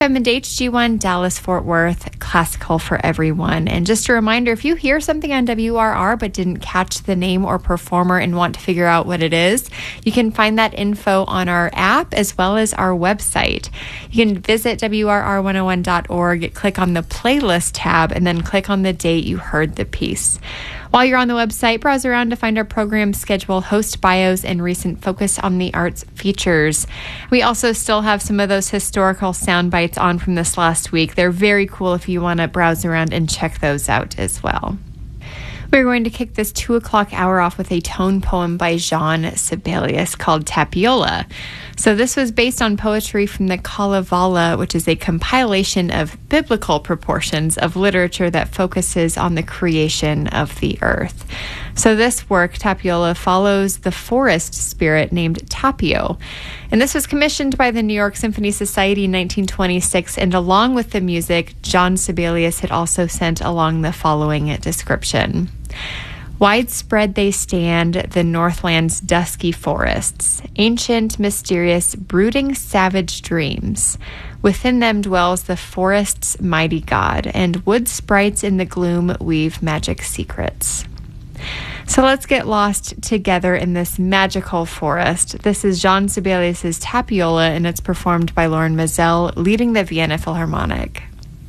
And HG1 Dallas Fort Worth, classical for everyone. And just a reminder, if you hear something on WRR but didn't catch the name or performer and want to figure out what it is, you can find that info on our app as well as our website. You can visit WRR101.org, click on the playlist tab, and then click on the date you heard the piece. While you're on the website, browse around to find our program schedule, host bios, and recent Focus on the Arts features. We also still have some of those historical sound bites on from this last week. They're very cool if you want to browse around and check those out as well. We're going to kick this 2 o'clock hour off with a tone poem by Jean Sibelius called Tapiola. So this was based on poetry from the Kalevala, which is a compilation of biblical proportions of literature that focuses on the creation of the earth. So this work, Tapiola, follows the forest spirit named Tapio. And this was commissioned by the New York Symphony Society in 1926, and along with the music, Jean Sibelius had also sent along the following description. Widespread they stand, the Northland's dusky forests, ancient, mysterious, brooding savage dreams. Within them dwells the forest's mighty god, and wood sprites in the gloom weave magic secrets. So let's get lost together in this magical forest. This is Jean Sibelius' Tapiola, and it's performed by Lauren Mazel, leading the Vienna Philharmonic.